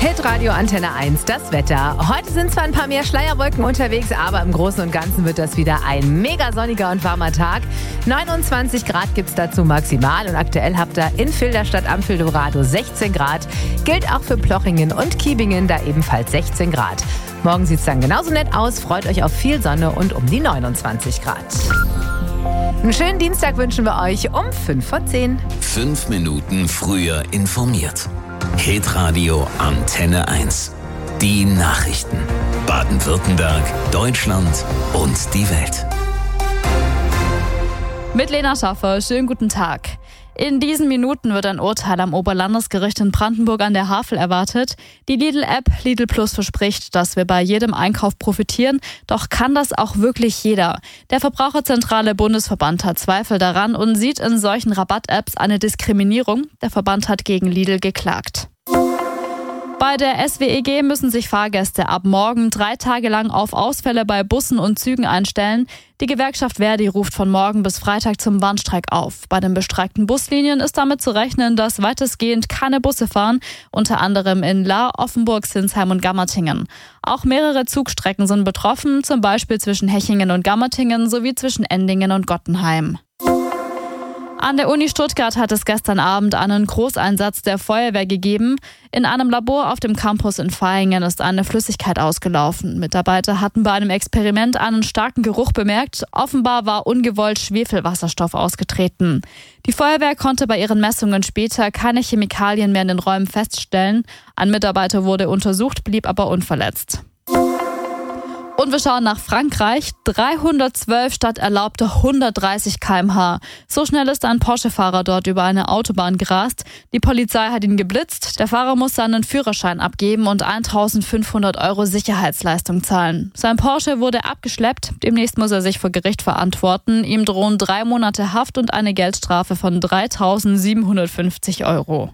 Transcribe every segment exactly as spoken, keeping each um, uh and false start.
Hitradio Antenne eins, das Wetter. Heute sind zwar ein paar mehr Schleierwolken unterwegs, aber im Großen und Ganzen wird das wieder ein mega sonniger und warmer Tag. neunundzwanzig Grad gibt's dazu maximal und aktuell habt ihr in Filderstadt am Fildorado sechzehn Grad. Gilt auch für Plochingen und Kiebingen, da ebenfalls sechzehn Grad. Morgen sieht's dann genauso nett aus, freut euch auf viel Sonne und um die neunundzwanzig Grad. Einen schönen Dienstag wünschen wir euch um fünf vor zehn. Fünf Minuten früher informiert. Hitradio Antenne eins. Die Nachrichten. Baden-Württemberg, Deutschland und die Welt. Mit Lena Schaffer, schönen guten Tag. In diesen Minuten wird ein Urteil am Oberlandesgericht in Brandenburg an der Havel erwartet. Die Lidl-App Lidl Plus verspricht, dass wir bei jedem Einkauf profitieren. Doch kann das auch wirklich jeder? Der Verbraucherzentrale Bundesverband hat Zweifel daran und sieht in solchen Rabatt-Apps eine Diskriminierung. Der Verband hat gegen Lidl geklagt. Bei der S W E G müssen sich Fahrgäste ab morgen drei Tage lang auf Ausfälle bei Bussen und Zügen einstellen. Die Gewerkschaft Verdi ruft von morgen bis Freitag zum Warnstreik auf. Bei den bestreikten Buslinien ist damit zu rechnen, dass weitestgehend keine Busse fahren, unter anderem in Lahr, Offenburg, Sinsheim und Gammertingen. Auch mehrere Zugstrecken sind betroffen, zum Beispiel zwischen Hechingen und Gammertingen sowie zwischen Endingen und Gottenheim. An der Uni Stuttgart hat es gestern Abend einen Großeinsatz der Feuerwehr gegeben. In einem Labor auf dem Campus in Vaihingen ist eine Flüssigkeit ausgelaufen. Mitarbeiter hatten bei einem Experiment einen starken Geruch bemerkt. Offenbar war ungewollt Schwefelwasserstoff ausgetreten. Die Feuerwehr konnte bei ihren Messungen später keine Chemikalien mehr in den Räumen feststellen. Ein Mitarbeiter wurde untersucht, blieb aber unverletzt. Und wir schauen nach Frankreich. dreihundertzwölf statt erlaubte hundertdreißig Kilometer pro Stunde. So schnell ist ein Porsche-Fahrer dort über eine Autobahn gerast. Die Polizei hat ihn geblitzt. Der Fahrer muss seinen Führerschein abgeben und eintausendfünfhundert Euro Sicherheitsleistung zahlen. Sein Porsche wurde abgeschleppt. Demnächst muss er sich vor Gericht verantworten. Ihm drohen drei Monate Haft und eine Geldstrafe von dreitausendsiebenhundertfünfzig Euro.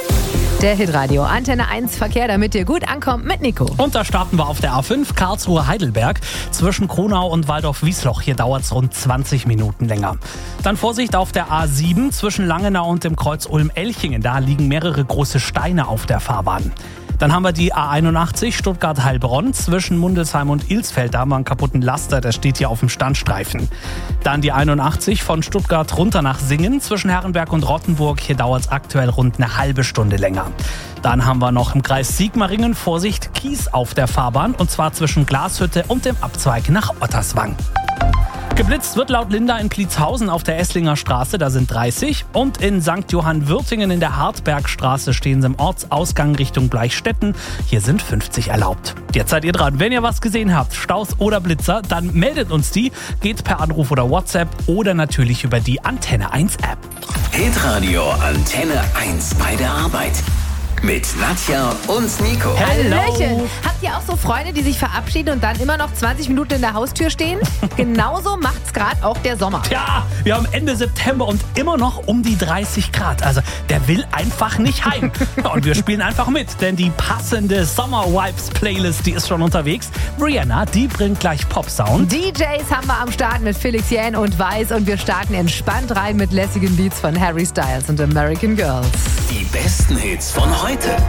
Der Hitradio Antenne eins Verkehr, damit ihr gut ankommt mit Nico. Und da starten wir auf der A fünf Karlsruhe-Heidelberg zwischen Kronau und Waldorf-Wiesloch. Hier dauert es rund zwanzig Minuten länger. Dann Vorsicht auf der A sieben zwischen Langenau und dem Kreuz Ulm-Elchingen. Da liegen mehrere große Steine auf der Fahrbahn. Dann haben wir die A einundachtzig Stuttgart-Heilbronn zwischen Mundelsheim und Ilsfeld. Da haben wir einen kaputten Laster, der steht hier auf dem Standstreifen. Dann die einundachtzig von Stuttgart runter nach Singen zwischen Herrenberg und Rottenburg. Hier dauert es aktuell rund eine halbe Stunde länger. Dann haben wir noch im Kreis Sigmaringen Vorsicht Kies auf der Fahrbahn und zwar zwischen Glashütte und dem Abzweig nach Otterswang. Geblitzt wird laut Linda in Pliezhausen auf der Esslinger Straße, da sind dreißig. Und in Sankt Johann-Würtingen in der Hartbergstraße stehen sie im Ortsausgang Richtung Bleichstätten. Hier sind fünfzig erlaubt. Jetzt seid ihr dran. Wenn ihr was gesehen habt, Staus oder Blitzer, dann meldet uns die. Geht per Anruf oder WhatsApp oder natürlich über die Antenne eins App. Hitradio Antenne eins bei der Arbeit. Mit Nadja und Nico. Hallöchen. Habt ihr auch so Freunde, die sich verabschieden und dann immer noch zwanzig Minuten in der Haustür stehen? Genauso macht's gerade auch der Sommer. Tja, wir haben Ende September und immer noch um die dreißig Grad. Also der will einfach nicht heim. Ja, und wir spielen einfach mit, denn die passende Summer-Vibes-Playlist, die ist schon unterwegs. Rihanna, die bringt gleich Pop-Sound. D Js haben wir am Start mit Felix Jähn und Weiß und wir starten entspannt rein mit lässigen Beats von Harry Styles und American Girls. Die besten Hits von heute.